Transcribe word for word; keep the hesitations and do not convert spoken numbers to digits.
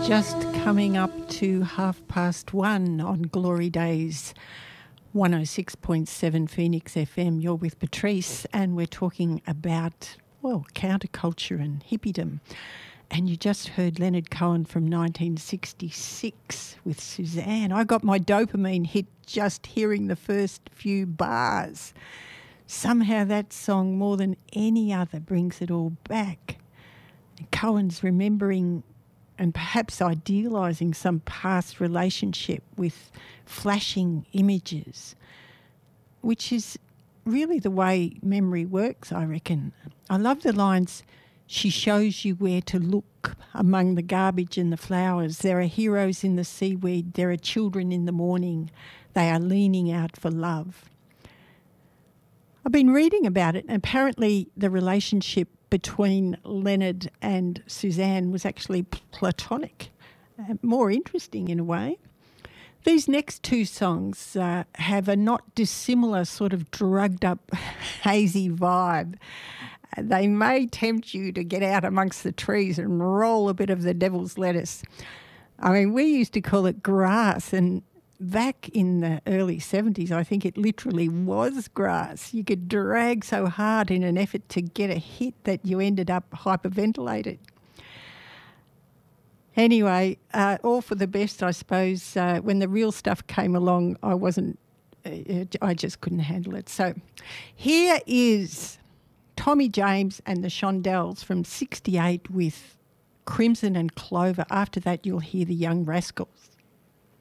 Just coming up to half past one on Glory Days, one oh six point seven Phoenix F M. You're with Patrice and we're talking about, well, counterculture and hippiedom. And you just heard Leonard Cohen from nineteen sixty-six with Suzanne. I got my dopamine hit just hearing the first few bars. Somehow that song, more than any other, brings it all back. And Cohen's remembering and perhaps idealising some past relationship with flashing images, which is really the way memory works, I reckon. I love the lines, "She shows you where to look among the garbage and the flowers. There are heroes in the seaweed. There are children in the morning. They are leaning out for love." I've been reading about it, and apparently the relationship between Leonard and Suzanne was actually platonic, uh, more interesting in a way. These next two songs uh, have a not dissimilar sort of drugged up, hazy vibe. Uh, they may tempt you to get out amongst the trees and roll a bit of the devil's lettuce. I mean, we used to call it grass, and back in the early seventies, I think it literally was grass. You could drag so hard in an effort to get a hit that you ended up hyperventilated. Anyway, uh, all for the best, I suppose. Uh, when the real stuff came along, I wasn't, uh, I just couldn't handle it. So here is Tommy James and the Shondells from sixty-eight with Crimson and Clover. After that, you'll hear the Young Rascals.